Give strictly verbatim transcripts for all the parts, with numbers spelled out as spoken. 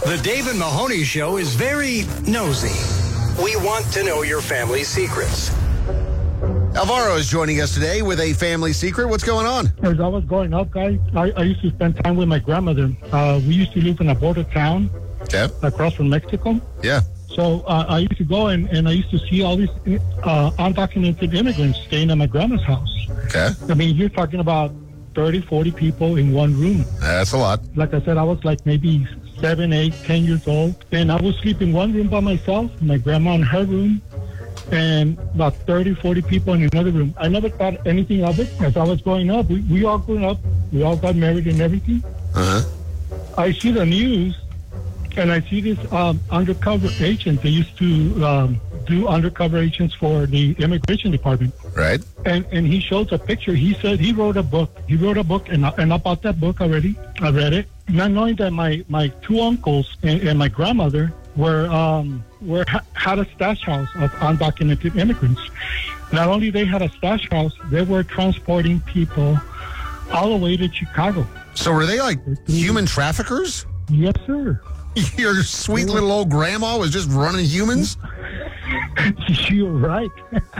The Dave and Mahoney Show is very nosy. We want to know your family's secrets. Alvaro is joining us today with a family secret. What's going on? As I was growing up, guys, I, I used to spend time with my grandmother. Uh, we used to live in a border town Okay. across from Mexico. Yeah. So uh, I used to go and, and I used to see all these uh, undocumented immigrants staying at my grandma's house. Okay. I mean, you're talking about thirty, forty people in one room. That's a lot. Like I said, I was like maybe seven, eight, ten years old. And I would sleep in one room by myself, my grandma in her room, and about thirty, forty people in another room. I never thought anything of it. As I was growing up, we, we all grew up, we all got married and everything. Uh-huh. I see the news, and I see this um, undercover agent. They used to um, do undercover agents for the immigration department. Right. And and he shows a picture. He said he wrote a book. He wrote a book, and, I- and I bought that book already. I read it. Not knowing that my, my two uncles and, and my grandmother were um were ha- had a stash house of undocumented immigrants. Not only they had a stash house, they were transporting people all the way to Chicago. So were they like human traffickers? Yes, sir. Your sweet little old grandma was just running humans? You're right.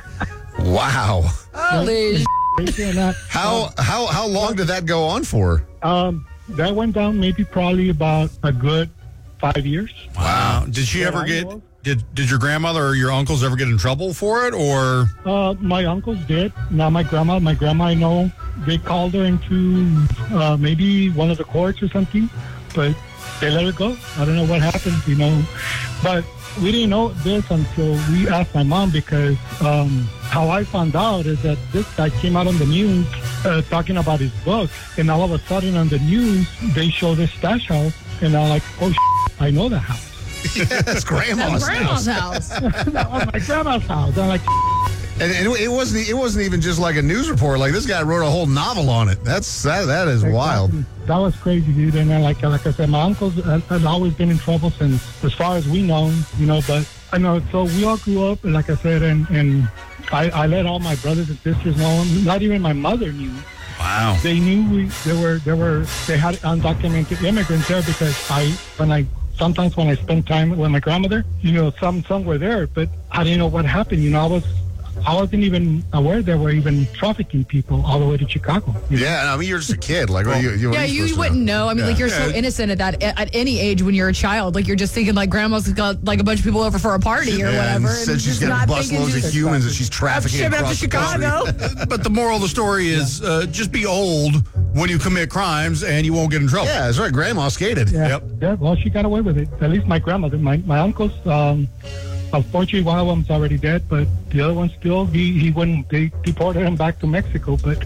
Wow. Holy And, uh, How how how long did that go on for? Um, that went down maybe probably about a good five years. Wow. Did she Yeah, ever I get, know. did, did your grandmother or your uncles ever get in trouble for it, or? Uh, my uncles did. Now my grandma, my grandma, I know they called her into uh, maybe one of the courts or something, but they let her go. I don't know what happened, you know. But we didn't know this until we asked my mom, because um, how I found out is that this guy came out on the news uh, talking about his book, and all of a sudden on the news they show this stash house, and I'm like, oh, shit, I know that house. Yeah, that's grandma's. grandma's house. That was my grandma's house. I'm like, And it, it wasn't it wasn't even just like a news report. Like, this guy wrote a whole novel on it. That's that that is wild. that was crazy, dude. And then, like like I said, my uncles had, had always been in trouble since, as far as we know, you know. But I know, so we all grew up, and like I said, and and I, I let all my brothers and sisters know. Not even my mother knew. Wow. They knew we there were there were they had undocumented immigrants there, because I when I sometimes when I spent time with my grandmother, you know, some some were there, but I didn't know what happened. You know, I was. I wasn't even aware they were even trafficking people all the way to Chicago. you know? Yeah, I mean, you're just a kid. Like, what are you, you, what Yeah, are you supposed to wouldn't know. I mean, Yeah. like, you're so Yeah. innocent at that at any age when you're a child. Like, you're just thinking, like, grandma's got, like, a bunch of people over for a party or Yeah, and whatever. said and she's just going to not bust thinking loads of just- humans that she's trafficking Ship out to across the country. Chicago. But the moral of the story is uh, just be old when you commit crimes and you won't get in trouble. Yeah, that's right. Grandma skated. Yeah. Yep. Yeah, well, she got away with it. At least my grandmother. My my uncles, um, unfortunately, one of them's already dead, but the other one still, he, he wouldn't, they deported him back to Mexico, but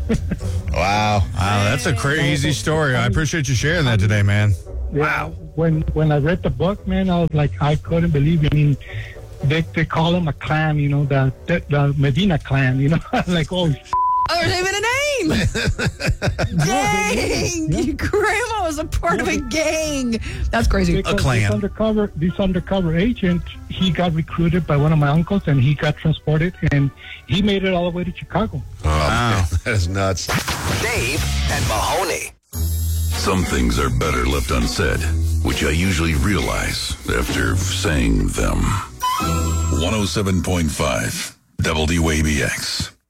Wow. Wow, that's a crazy story. I appreciate you sharing that today, man. wow. When when I read the book, man, I was like, I couldn't believe it. I mean, they, they call him a clan, you know, the, the, the Medina clan, you know, like, oh, Oh, there's even a name. Dang. Your grandma was a part of a gang. That's crazy. because clan. This undercover, this undercover agent, he got recruited by one of my uncles, and he got transported, and he made it all the way to Chicago. Oh, man, that is nuts. Dave and Mahoney. Some things are better left unsaid, which I usually realize after saying them. one oh seven point five W A B X.